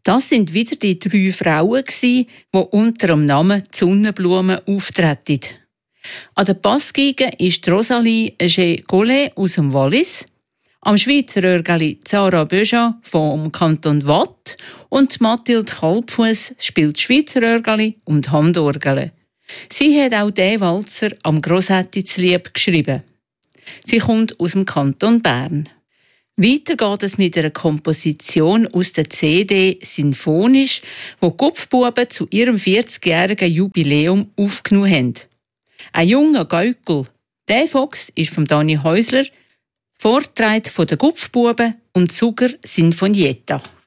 Das sind wieder die 3 Frauen, die unter dem Namen die Sonnenblumen auftreten. An der Bassgeige ist Rosalie G-Gollet aus dem Wallis, am Schweizer Örgeli Zara Böja vom Kanton Watt und Mathilde Kalbfuss spielt Schweizer Örgeli und Handorgel. Sie hat auch den Walzer am Grosshätti-Lieb geschrieben. Sie kommt aus dem Kanton Bern. Weiter geht es mit einer Komposition aus der CD Sinfonisch, die Kupfbuben zu ihrem 40-jährigen Jubiläum aufgenommen haben. Ein junger Gaukel, der Fox, ist von Dani Häusler, vorgetragen von den Kupfbuben und Zuger Sinfonietta.